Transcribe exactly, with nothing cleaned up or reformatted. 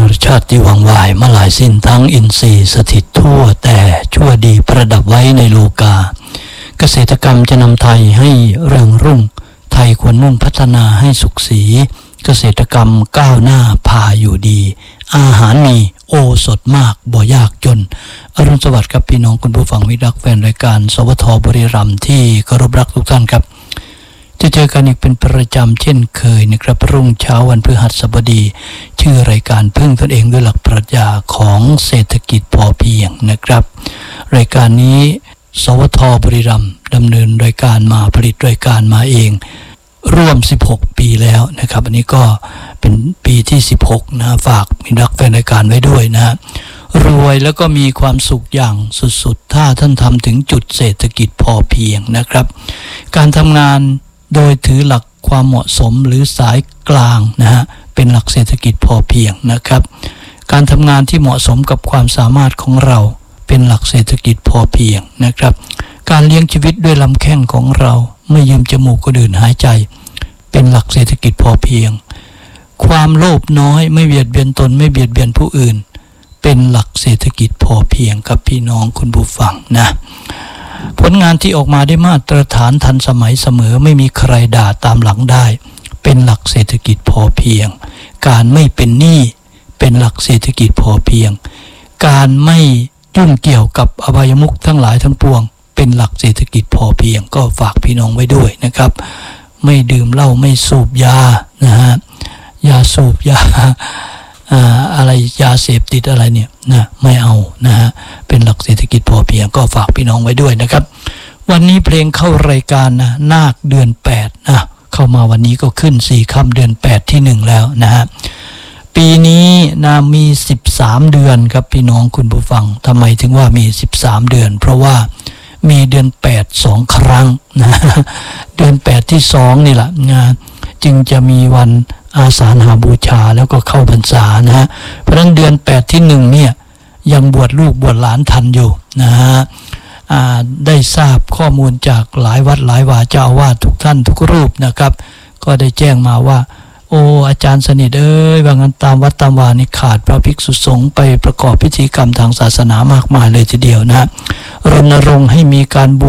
ชาติวังวายมาหลายสิ้นทั้งอินทรีย์สถิตทั่วแต่ชั่วดีประดับไว้ในโลกาเกษตรกรรมจะนำไทยให้เริงรุ่งไทยควรมุ่งพัฒนาให้สุขสีเกษตรกรรมก้าวหน้าพาอยู่ดีอาหารมีโอสถมากบ่ยากจนอรุณสวัสดิ์ครับพี่น้องคุณผู้ฟังมิตรรักแฟนรายการสวทบุรีรัมย์ที่เคารพรักทุกท่านครับจะเจอกันอีกเป็นประจำเช่นเคยนะครับรุ่งเช้าวันพฤหัสบดีชื่อรายการพึ่งตนเองด้วยหลักปรัชญาของเศรษฐกิจพอเพียงนะครับรายการนี้สวทบุรีรัมย์ดำเนินรายการมาผลิตรายการมาเองร่วมสิบหกปีแล้วนะครับอันนี้ก็เป็นปีที่สิบหกนะฝากมิตรรักแฟนรายการไว้ด้วยนะรวยแล้วก็มีความสุขอย่างสุดๆถ้าท่านทำถึงจุดเศรษฐกิจพอเพียงนะครับการทำงานโดยถือหลักความเหมาะสมหรือสายกลางนะฮะเป็นหลักเศรษฐกิจพอเพียงนะครับการทำงานที่เหมาะสมกับความสามารถของเราเป็นหลักเศรษฐกิจพอเพียงนะครับการเลี้ยงชีวิตด้วยลำแข้งของเราไม่ยืมจมูกคนอื่นหายใจเป็นหลักเศรษฐกิจพอเพียงความโลภน้อยไม่เบียดเบียนตนไม่เบียดเบียนผู้อื่นเป็นหลักเศรษฐกิจพอเพียงกับพี่น้องคุณผู้ฟังนะผลงานที่ออกมาได้มาตรฐานทันสมัยเสมอไม่มีใครด่าตามหลังได้เป็นหลักเศรษฐกิจพอเพียงการไม่เป็นหนี้เป็นหลักเศรษฐกิจพอเพียงการไม่ยุ่งเกี่ยวกับอบายมุขทั้งหลายทั้งปวงเป็นหลักเศรษฐกิจพอเพียงก็ฝากพี่น้องไว้ด้วยนะครับไม่ดื่มเหล้าไม่สูบยานะฮะยาสูบยาอ่าอะไรยาเสพติดอะไรเนี่ยนะไม่เอานะฮะเป็นหลักเศรษฐกิจพอเพียงก็ฝากพี่น้องไว้ด้วยนะครับวันนี้เพลงเข้ารายการนะนาคเดือนแปดนะเข้ามาวันนี้ก็ขึ้นสี่ค่ำเดือนแปดที่หนึ่งแล้วนะฮะปีนี้นะมีสิบสามเดือนครับพี่น้องคุณผู้ฟังทำไมถึงว่ามีสิบสามเดือนเพราะว่ามีเดือนแปดสองครั้งนะเดือนแปดที่สองนี่แหละนะจึงจะมีวันอาสาฬหบูชาแล้วก็เข้าพรรษานะฮะเพราะฉะนั้นเดือนแปดที่หนึ่งเนี่ยยังบวชลูกบวชหลานทันอยู่นะฮะได้ทราบข้อมูลจากหลายวัดหลายวาเจ้าอาวาสทุกท่านทุกรูปนะครับก็ได้แจ้งมาว่าโอ้อาจารย์สนิทเอ้ยว่างั้นตามวัดตามวานี่ขาดพระภิกษุสงฆ์ไปประกอบพิธีกรรมทางศาสนามากมายเลยทีเดียวนะรณรงค์ให้มีการ